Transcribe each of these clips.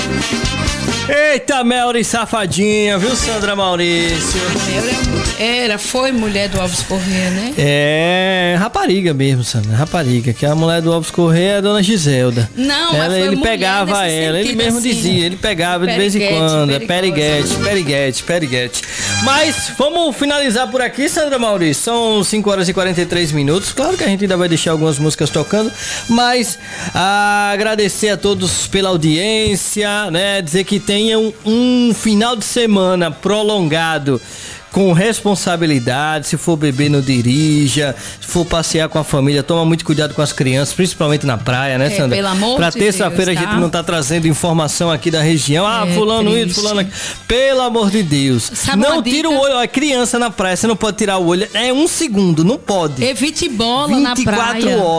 Eita, Melry safadinha, viu, Sandra Maurício? Foi mulher do Alves Corrêa, né? É, rapariga mesmo, Sandra, rapariga, que a mulher do Alves Corrêa é a dona Giselda. Não, mas foi ele mulher pegava ela, ele mesmo assim, dizia, ele pegava de vez em quando, periguete. Mas vamos finalizar por aqui, Sandra Maurício, são 5 horas e 43 minutos, claro que a gente ainda vai deixar algumas músicas tocando, mas agradecer a todos pela audiência, né, dizer que tenham um final de semana prolongado com responsabilidade. Se for beber, não dirija. Se for passear com a família, toma muito cuidado com as crianças, principalmente na praia, né, Sandra? Pelo amor pra de terça-feira Deus, a gente não tá trazendo informação aqui da região. Fulano triste. isso, fulano aqui. Pelo amor de Deus. Sabe não uma tira dica? o olho. É criança na praia, você não pode tirar o olho. É 1 segundo, não pode. Evite bola na praia.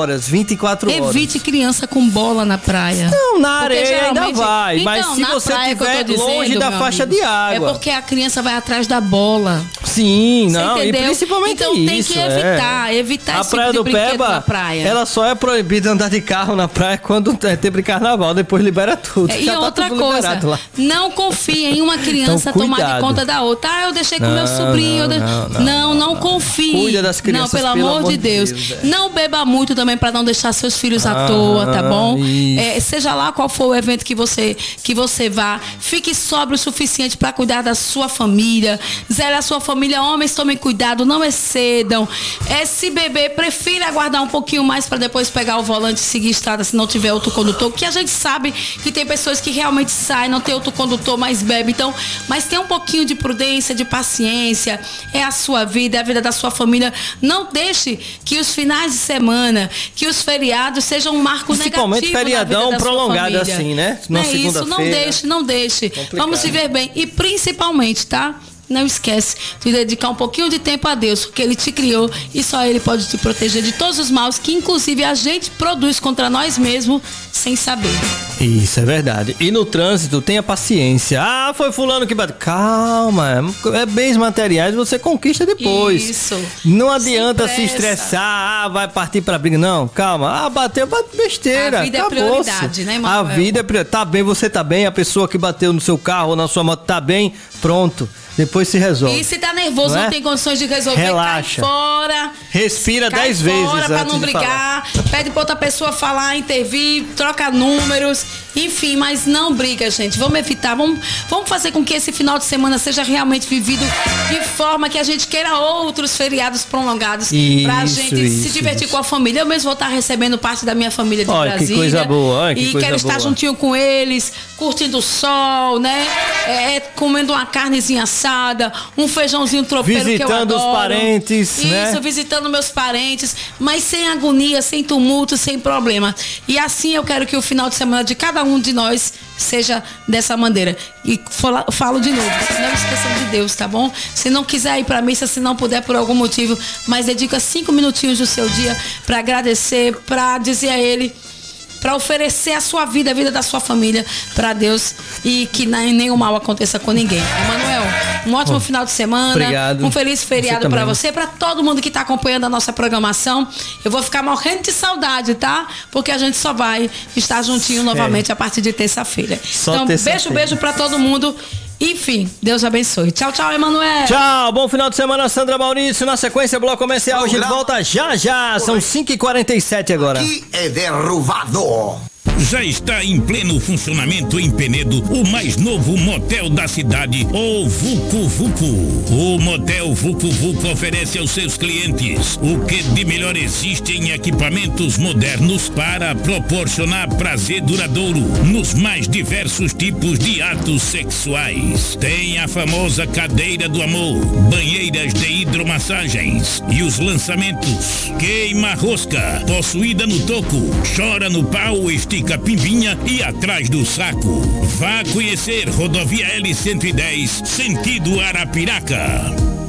24 horas. Evite criança com bola na praia. Não, na Porque areia ainda vai. Então, mas se na você praia que eu tô estiver longe dizendo, da meu faixa amigo, de água. É porque a criança vai atrás da bola. Sim, Você não, entendeu? e principalmente então isso. tem que evitar a esse praia tipo de do brinquedo Peba, na praia. ela só é proibida andar de carro na praia quando é tempo de carnaval, depois libera tudo. E Já outra tá tudo coisa, liberado lá. não confie em uma criança Então, tomar de cuidado. conta da outra. Eu deixei com meu sobrinho. Não confie. Cuida das crianças, não, pelo amor de Deus. Não beba muito também para não deixar seus filhos à toa, tá bom? Seja lá qual for o evento que você vá, fique sóbrio o suficiente para cuidar da sua família. Zere a sua família. Homens, tomem cuidado, não excedam. Se beber, prefira aguardar um pouquinho mais para depois pegar o volante e seguir a estrada se não tiver outro condutor, porque a gente sabe que tem pessoas que realmente saem, não tem outro condutor, mas bebe. Então, mas tem um pouquinho de prudência, de paciência. É a sua vida, é a vida da sua família. Não deixe que os finais de semana, que os feriados sejam um marco negativo na vida da feriadão prolongado família. assim, né? Não é isso, não deixe. Complicado. Vamos viver bem. E principalmente, tá? Não esquece de dedicar um pouquinho de tempo a Deus, porque Ele te criou e só Ele pode te proteger de todos os males que, inclusive, a gente produz contra nós mesmos sem saber. Isso é verdade. E no trânsito, tenha paciência. Foi fulano que bateu. Calma, bens materiais você conquista depois. Isso. Não adianta se estressar, vai partir pra briga. Não, calma. Bateu, besteira. A vida acabou-se. é prioridade, né, Manuel? A vida é prioridade. Tá bem, você tá bem, a pessoa que bateu no seu carro ou na sua moto tá bem, pronto. Depois se resolve. E se tá nervoso, não tem condições de resolver, relaxa. cai fora. Respira 10 vezes vezes pra antes não de brigar. Pede pra outra pessoa falar, intervir, troca números. Enfim, mas não briga, gente. Vamos evitar. Vamos fazer com que esse final de semana seja realmente vivido de forma que a gente queira outros feriados prolongados pra gente se divertir com a família. Eu mesmo vou estar recebendo parte da minha família de Brasília. Que coisa boa. E quero estar juntinho com eles, curtindo o sol, né? Comendo uma carnezinha assada, um feijãozinho tropeiro que eu adoro. Visitando os parentes, né? Isso, visitando meus parentes, mas sem agonia, sem tumulto, sem problema. E assim eu quero que o final de semana de cada um de nós seja dessa maneira. E falo de novo, não esqueçam de Deus, tá bom? Se não quiser ir pra missa, se não puder por algum motivo, mas dedica 5 minutinhos do seu dia pra agradecer, pra dizer a Ele, para oferecer a sua vida, a vida da sua família para Deus e que nenhum mal aconteça com ninguém. Emanuel, um ótimo final de semana. Obrigado. Um feliz feriado para você, para todo mundo que tá acompanhando a nossa programação. Eu vou ficar morrendo de saudade, tá? Porque a gente só vai estar juntinho novamente a partir de terça-feira. Então, beijo para todo mundo. Enfim, Deus abençoe. Tchau, tchau, Emanuel. Tchau, bom final de semana, Sandra Maurício. Na sequência, bloco comercial. A gente volta já. São 5h47 agora. Aqui é derrubado. Já está em pleno funcionamento em Penedo o mais novo motel da cidade, o Vucu Vucu. O motel Vucu Vucu oferece aos seus clientes o que de melhor existe em equipamentos modernos para proporcionar prazer duradouro nos mais diversos tipos de atos sexuais. Tem a famosa cadeira do amor, banheiras de hidromassagens e os lançamentos queima-rosca, possuída no toco, chora no pau, estica pimbinha e atrás do saco. Vá conhecer Rodovia L110, sentido Arapiraca.